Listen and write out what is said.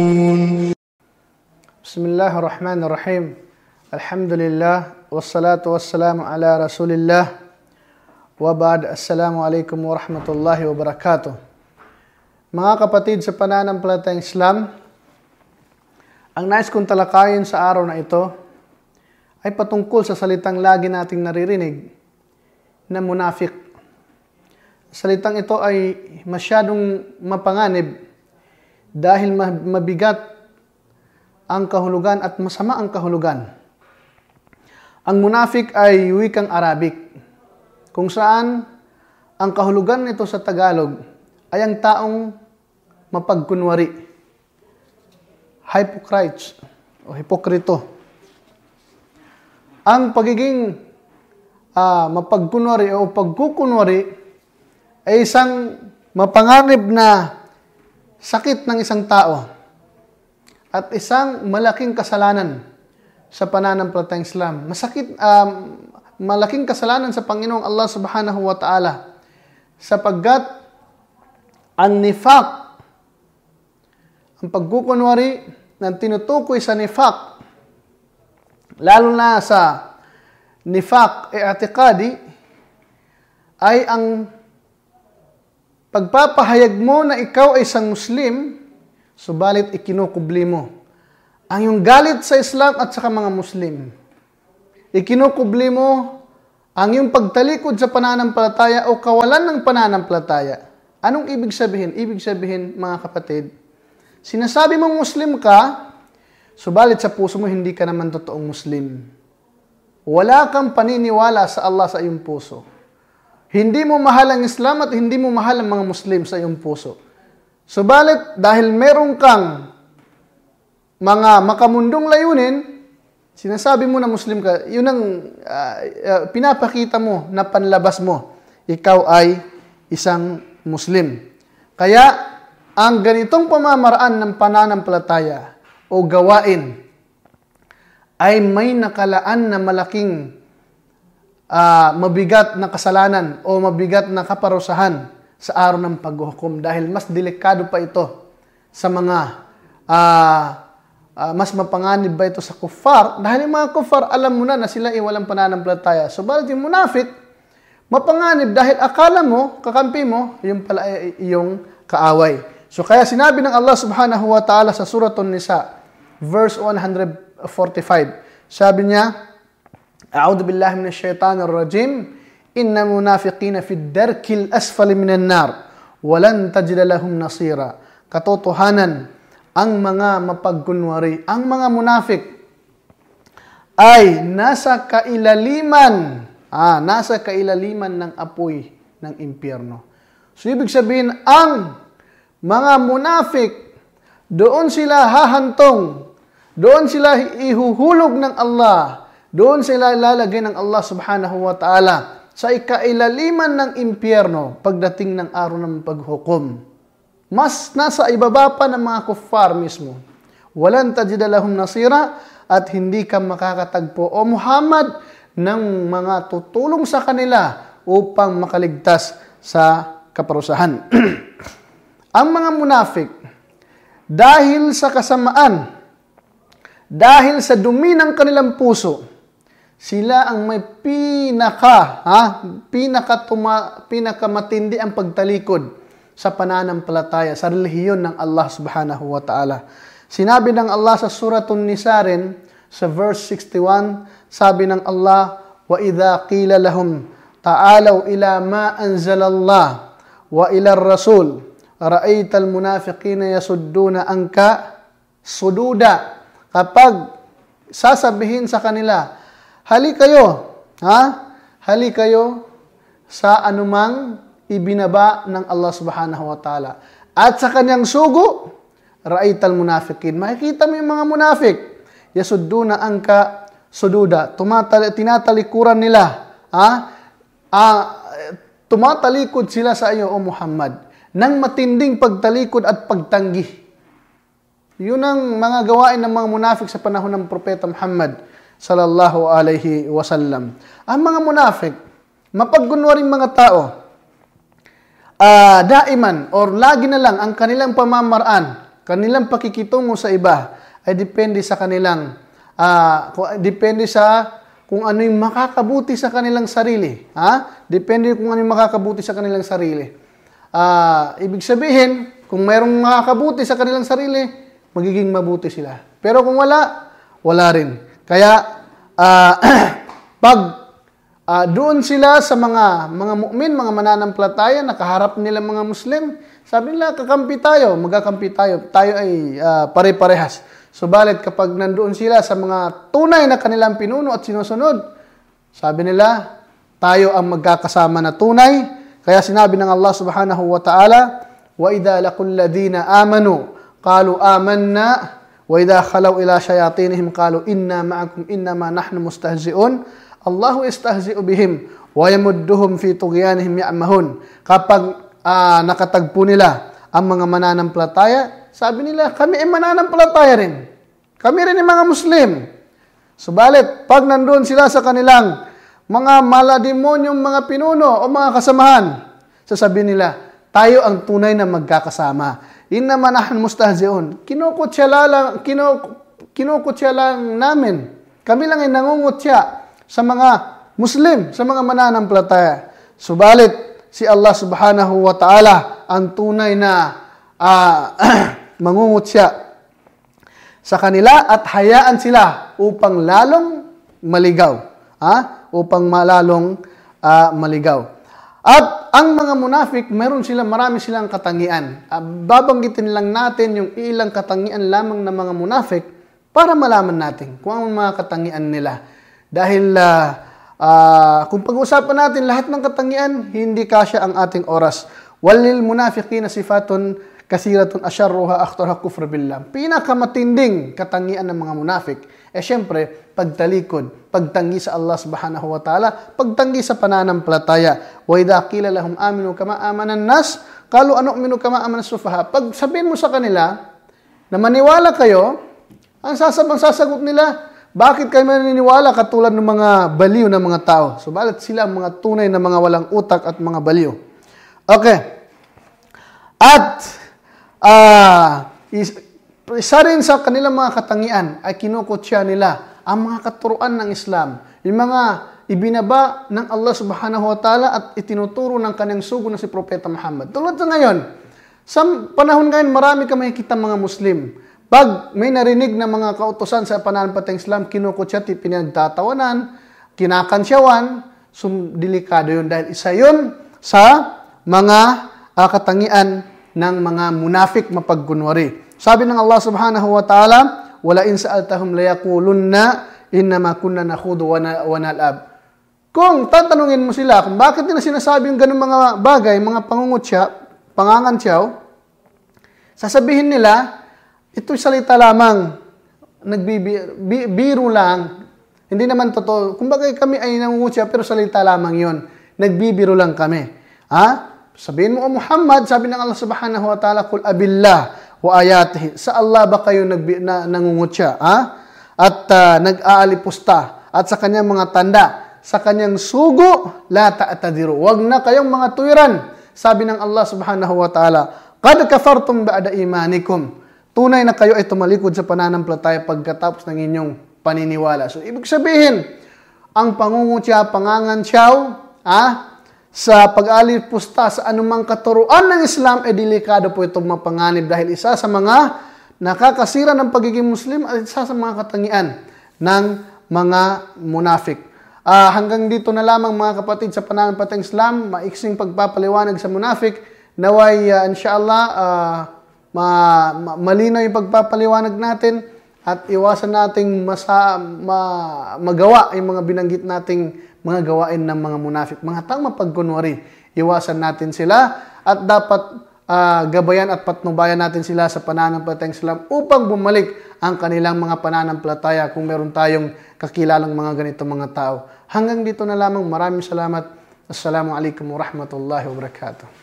Bismillahirrahmanirrahim. Alhamdulillah wassalatu wassalamu ala Rasulillah. Wa ba'd. Assalamualaikum warahmatullahi wabarakatuh. Mga kapatid sa pananampalatayang Islam, ang nais kong talakayin sa araw na ito ay patungkol sa salitang lagi nating naririnig na munafik. Salitang ito ay masyadong mapanganib dahil mabigat ang kahulugan at masama ang kahulugan. Ang munafik ay wikang Arabic, kung saan ang kahulugan nito sa Tagalog ay ang taong mapagkunwari, hypocrites o hipokrito. Ang pagiging mapagkunwari o pagkukunwari ay isang mapanganib na sakit ng isang tao at isang malaking kasalanan sa pananampalatayang Islam. Malaking kasalanan sa Panginoong Allah Subhanahu wa Ta'ala, sapagkat ang nifaq, ang pagkukunwari ng tinutukoy sa nifaq, lalo na sa nifaq i'tiqadi, ay ang pagpapahayag mo na ikaw ay isang Muslim, subalit ikinukubli mo ang iyong galit sa Islam at sa mga Muslim. Ikinukubli mo ang iyong pagtalikod sa pananampalataya o kawalan ng pananampalataya. Anong ibig sabihin? Ibig sabihin, mga kapatid, sinasabi mong Muslim ka, subalit sa puso mo hindi ka naman totoong Muslim. Wala kang paniniwala sa Allah sa iyong puso. Hindi mo mahal ang Islam at hindi mo mahal ang mga Muslim sa iyong puso. Subalit, dahil meron kang mga makamundong layunin, sinasabi mo na Muslim ka, yun ang pinapakita mo na panlabas mo. Ikaw ay isang Muslim. Kaya, ang ganitong pamamaraan ng pananampalataya o gawain ay may nakalaan na malaking mabigat na kasalanan o mabigat na kaparusahan sa araw ng paghuhukom, dahil mas delikado pa ito sa mga mas mapanganib ba ito sa kuffar, dahil yung mga kuffar alam mo na sila ay walang pananampalataya. Subalit yung munafik mapanganib dahil akala mo, kakampi mo, yung pala ay iyong kaaway. So kaya sinabi ng Allah Subhanahu wa Ta'ala sa Suratun Nisa verse 145, sabi niya, A'udhu billahi minash shaitanir rajim. Innal munafiqina fid darkil asfali minan nar wa lan tajida lahum nasira. Katotohanan, ang mga mapagkunwari, ang mga munafik ay nasa kailaliman ng apoy ng impyerno. So ibig sabihin, ang mga munafik, doon sila hahantong, doon sila ihuhulog ng Allah, doon sila ilalagay ng Allah Subhanahu wa Ta'ala sa ikailaliman ng impyerno pagdating ng araw ng paghukom. Mas nasa ibaba pa ng mga kuffar mismo. Walan tajida lahum nasira, at hindi ka makakatagpo, o Muhammad, ng mga tutulong sa kanila upang makaligtas sa kaparusahan. Ang mga munafik, dahil sa kasamaan, dahil sa dumi ng kanilang puso, sila ang may pinakamatindi ang pagtalikod sa pananampalataya, sa relihiyon ng Allah Subhanahu wa Ta'ala. Sinabi ng Allah sa Suratun Nisa rin, sa verse 61, sabi ng Allah, وَإِذَا قِيلَ لَهُمْ تَعَالَوْا إِلَى مَا أَنزَلَ اللَّهُ وَإِلَى الرَّسُولِ رَأَيْتَ الْمُنَافِقِينَ يَصُدُّونَ عَنْكَ صُدُودًا. Kapag sasabihin sa kanila, hali kayo sa anumang ibinaba ng Allah Subhanahu wa Ta'ala at sa kanyang sugo, ra'aytal munafiqin, makikita mo yung mga munafik, yasudduna anka sududa, tinatalikuran nila, tumatalikod sila sa iyo, O Muhammad, ng matinding pagtalikod at pagtanggi. Yun ang mga gawain ng mga munafik sa panahon ng Propeta Muhammad sallallahu alaihi wasallam. Ang mga munafik, mapagkunwaring mga tao, daiman or lagi na lang ang kanilang pamamaraan, kanilang pakikitungo sa iba ay depende sa kanilang, depende sa kung ano yung makakabuti sa kanilang sarili. Depende kung ano yung makakabuti sa kanilang sarili. Ibig sabihin, kung mayroong makakabuti sa kanilang sarili, magiging mabuti sila. Pero kung wala rin. Kaya, pag doon sila sa mga mu'min, mga mananampalataya, nakaharap nila mga Muslim, sabi nila, magkakampi tayo. Tayo ay pare-parehas. Subalit kapag nandoon sila sa mga tunay na kanilang pinuno at sinusunod, sabi nila, tayo ang magkakasama na tunay. Kaya sinabi ng Allah subhanahu wa ta'ala, وَإِذَا لَقُوا الَّذِينَ آمَنُوا قَالُوا آمَنَّا وَإِذَا خَلَوْا إِلَى شَيَاطِينِهِمْ قَالُوا إِنَّا مَعَكُمْ إِنَّمَا نَحْنُ مُسْتَهْزِئُونَ اللَّهُ يَسْتَهْزِئُ بِهِمْ وَيَمُدُّهُمْ فِي طُغْيَانِهِمْ يَعْمَهُونَ. Kapag nakatagpo nila ang mga mananampalataya, sabi nila, kami ay mananampalataya rin. Kami rin ay mga Muslim. Subalit, pag nandoon sila sa kanilang mga malademonyong mga pinuno o mga kasamahan, sasabihin nila, tayo ang tunay na magkakasama. Innama nahnu mustahzi'un. Kinukutya lang namin. Kami lang ay nangungutya sa mga Muslim, sa mga mananampalataya. Subalit, si Allah subhanahu wa ta'ala ang tunay na mangungutya sa kanila at hayaan sila upang lalong maligaw. Upang malalong maligaw. At ang mga munafik, marami silang katangian. Babanggitin lang natin yung ilang katangian lamang ng mga munafik para malaman natin kung ang mga katangian nila. Dahil kung pag-usapan natin lahat ng katangian, hindi kasya ang ating oras. Walil munafiqina sifatun kasiratun asyarruha akhtarha kufr billah. Pinakamatinding katangian ng mga munafik syempre, pagtalikod, pagtanggi sa Allah subhanahu wa ta'ala, pagtanggi sa pananampalataya. Wa idha qila lahum aminu kama amana an-nas, qalu anu'minu kama amana as-sufaha. Pag sabihin mo sa kanila na maniwala kayo, ang sasagot nila, bakit kayo maniniwala katulad ng mga baliw na mga tao? Subalit sila ang mga tunay na mga walang utak at mga baliw. Okay. At isa rin sa kanilang mga katangian ay kinukutya nila ang mga katuruan ng Islam. Yung mga ibinaba ng Allah subhanahu wa ta'ala at itinuturo ng kanyang sugo na si Propeta Muhammad. Tulad sa ngayon, sa panahon ngayon marami ka makikita mga Muslim. Pag may narinig na mga kautusan sa pananampalatayang Islam, kinukutya, pinagtatawanan, kinakansyawan, delikado yun. Dahil isa yun sa mga katangian ng mga munafik mapagkunwari. Sabi ng Allah subhanahu wa ta'ala, wala in sa'altahum layaqulunna innama kunna nakhudu wa nal'ab. Kung tatanungin mo sila kung bakit nila sinasabi yung ganung mga bagay, mga pangangantyaw, sasabihin nila, ito'y salita lamang, biro lang, hindi naman totoo. Kumbaga kami ay nangungutya pero salita lamang yon. Nagbibiro lang kami. Sabihin mo, Muhammad, sabi ng Allah subhanahu wa ta'ala, kul abillah wa ayatihi. Sa Allah ba kayo nangungutya? At nag-aalipusta. At sa kanyang mga tanda, sa kanyang sugo, la ta'tadiru. Wag na kayong mga tuwiran. Sabi ng Allah subhanahu wa ta'ala, qad kafartum ba'da imanikum. Tunay na kayo ay tumalikod sa pananampalataya pagkatapos ng inyong paniniwala. So, ibig sabihin, ang pangungutya, pangangantyaw, sa pag-alipusta sa anumang katuruan ng Islam, delikado po itong mapanganib dahil isa sa mga nakakasira ng pagiging Muslim at isa sa mga katangian ng mga munafik. Hanggang dito na lamang mga kapatid sa pananampalatayang Islam, maiksing pagpapaliwanag sa munafik, naway inshallah malinaw yung pagpapaliwanag natin at iwasan nating magawa yung mga binanggit nating mga gawain ng mga munafik. Mga tama pagkunwari, iwasan natin sila at dapat gabayan at patnubayan natin sila sa pananampalatayang Islam upang bumalik ang kanilang mga pananampalataya kung meron tayong kakilalang mga ganito mga tao. Hanggang dito na lamang. Maraming salamat. Assalamualaikum warahmatullahi wabarakatuh.